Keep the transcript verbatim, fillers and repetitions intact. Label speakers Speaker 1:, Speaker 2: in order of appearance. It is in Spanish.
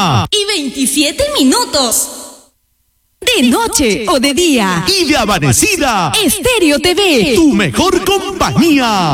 Speaker 1: una
Speaker 2: y veintisiete minutos.
Speaker 1: De noche o de día.
Speaker 3: Y de amanecida.
Speaker 1: Estéreo T V.
Speaker 3: Tu mejor compañía.